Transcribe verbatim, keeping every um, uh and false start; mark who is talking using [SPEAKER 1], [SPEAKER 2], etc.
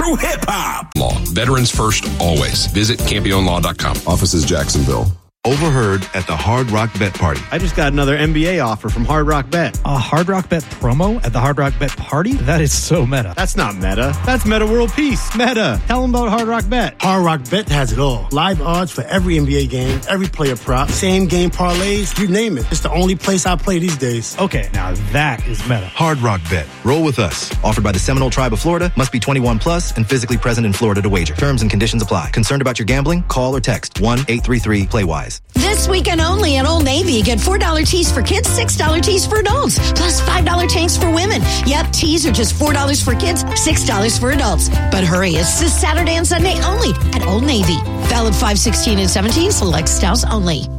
[SPEAKER 1] True hip-hop.
[SPEAKER 2] Law. Veterans first, always. Visit campione law dot com.
[SPEAKER 3] Offices Jacksonville.
[SPEAKER 4] Overheard at the Hard Rock Bet Party.
[SPEAKER 5] I just got another N B A offer from Hard Rock Bet.
[SPEAKER 6] A Hard Rock Bet promo at the Hard Rock Bet Party? That is so meta.
[SPEAKER 5] That's not meta. That's Meta World Peace. Meta. Tell them about Hard Rock Bet.
[SPEAKER 7] Hard Rock Bet has it all. Live odds for every N B A game, every player prop, same game parlays, you name it. It's the only place I play these days.
[SPEAKER 6] Okay, now that is meta.
[SPEAKER 4] Hard Rock Bet. Roll with us.
[SPEAKER 8] Offered by the Seminole Tribe of Florida. Must be twenty-one plus and physically present in Florida to wager. Terms and conditions apply. Concerned about your gambling? Call or text one eight three three play wise.
[SPEAKER 9] This weekend only at Old Navy. Get four dollars tees for kids, six dollars tees for adults, plus five dollars tanks for women. Yep, tees are just four dollars for kids, six dollars for adults. But hurry, it's this Saturday and Sunday only at Old Navy. Valid five sixteen and seventeen, select styles only.